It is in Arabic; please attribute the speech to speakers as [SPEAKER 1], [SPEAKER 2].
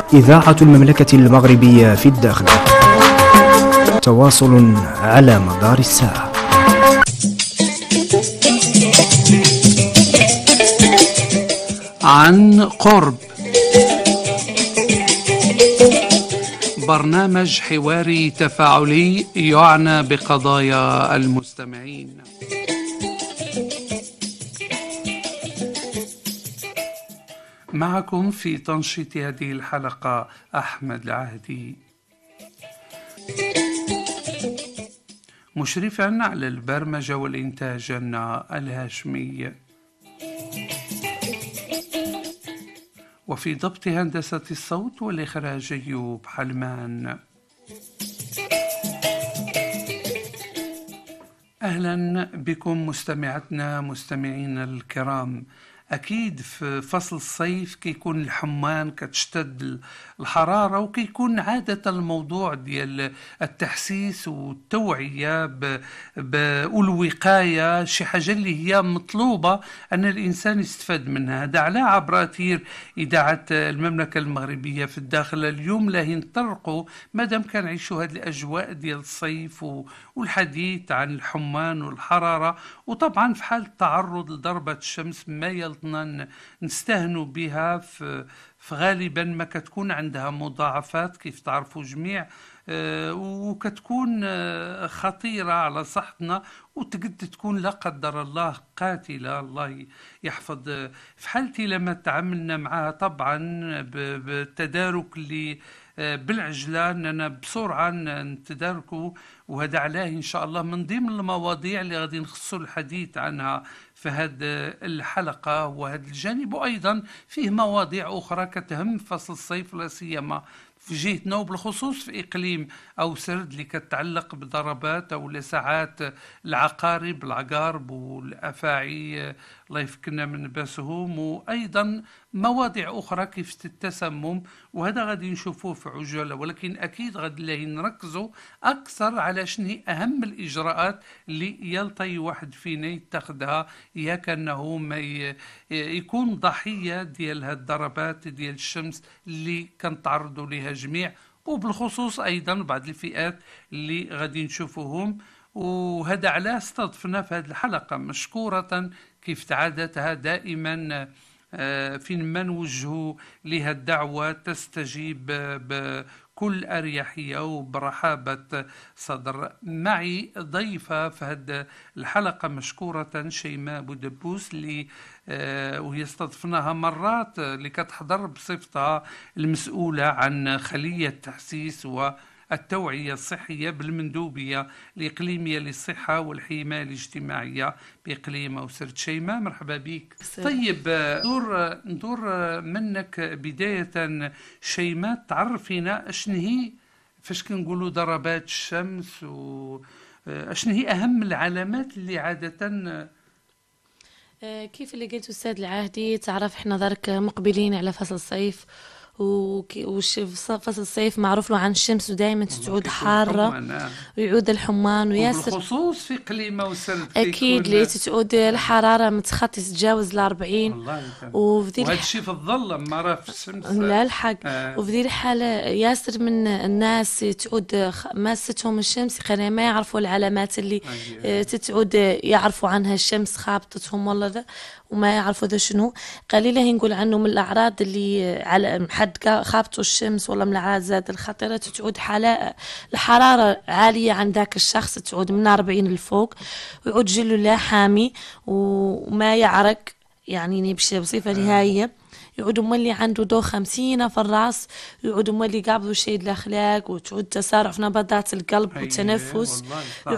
[SPEAKER 1] إذاعة المملكة المغربية في الداخل. تواصل على مدار الساعة.
[SPEAKER 2] عن قرب، برنامج حواري تفاعلي يعنى بقضايا المستمعين. معكم في تنشيط هذه الحلقة أحمد العهدي، مشرفا على البرمجة والإنتاج الهاشمي، وفي ضبط هندسة الصوت والإخراج أيوب حلمان. أهلا بكم مستمعتنا مستمعين الكرام. أكيد في فصل الصيف كيكون الحمان كتشتد الحرارة، وكيكون عادة الموضوع ديال التحسيس والتوعية والوقاية شي حاجة اللي هي مطلوبة أن الإنسان يستفاد منها. هذا على عبر أثير إذاعة المملكة المغربية في الداخل. اليوم لا ينطرقوا مادام كنعيشوا هذه الأجواء ديال الصيف والحديث عن الحمان والحرارة، وطبعا في حال التعرض لضربة الشمس ما يلطنا نستهنوا بها في غالبا ما كتكون عندها مضاعفات كيف تعرفوا جميع، وكتكون خطيرة على صحتنا، وتقد تكون لا قدر الله قاتلة. الله يحفظ. في حالتي لما تعاملنا معها طبعا بالتدارك اللي بالعجلة أننا بسرعة نتداركوا، وهذا علاه إن شاء الله من ضمن المواضيع اللي غادي نخصوا الحديث عنها في هذه الحلقة وهذا الجانب. وأيضا فيه مواضيع أخرى كتهم فصل الصيف لا سيما في جهتنا، وبالخصوص في إقليم أو سرد اللي كتعلق بضربات أو لساعات العقارب العقارب والأفاعي الله يفكنا من باسهم، وأيضا مواضيع أخرى كيف التسمم، وهذا غادي نشوفوه في عجالة. ولكن أكيد غادي نركزوا أكثر على شنو أهم الإجراءات اللي يلطي واحد فينا يتخذها ياك أنه ما يكون ضحية ديال هاد الضربات ديال الشمس اللي كنتعرضوا لها جميع، وبالخصوص أيضا بعض الفئات اللي غادي نشوفوهم. وهذا على استضفنا في هذه الحلقة مشكورة كيف عادتها دائما فين ما نوجهوا لها الدعوة تستجيب بكل أريحية وبرحابة صدر. معي ضيفة في هذه الحلقة مشكورة شيماء بودبوس اللي وهي استضفناها مرات اللي كتحضر بصفتها المسؤولة عن خلية تحسيس والتوعية الصحية بالمندوبية الإقليمية للصحة والحماية الاجتماعية بإقليم أوسرد. شيماء مرحبا بك. طيب ندور منك بداية شيماء، تعرفينا اشن هي فاش كنقولوا ضربات الشمس، واشن هي أهم العلامات اللي عادة
[SPEAKER 3] كيف اللي قلت أستاذ العهدي. تعرف احنا درك مقبلين على فصل الصيف، فصل الصيف معروف له عن الشمس، ودائما تتعود حارة ويعود الحمان وياسر،
[SPEAKER 2] بالخصوص في قليمة وسرد
[SPEAKER 3] أكيد اللي تتعود الحرارة متخطي تتجاوز 40.
[SPEAKER 2] وهذا الشيء في الظل ما راه في الشمس
[SPEAKER 3] لا الحق. وفي ذي الحالة ياسر من الناس تعود ماستهم الشمس خلينا ما يعرفوا العلامات اللي تتعود يعرفوا عنها الشمس خابطتهم والله ذا، وما يعرفوا ذا شنو. قليلة نقول عنه من الأعراض اللي على حد خابطوا الشمس والله من الأعراض زاد الخطيرة تتعود حالة الحرارة عالية عند ذاك الشخص، تعود من 40 لفوق، ويعود جله لا حامي وما يعرق يعني بصفة نهائية. يعودوا مولي عنده دوخة مسينة في الرأس، يعودوا مولي قابضوا شيء الأخلاق، وتعود تسارع في نبضات القلب والتنفس.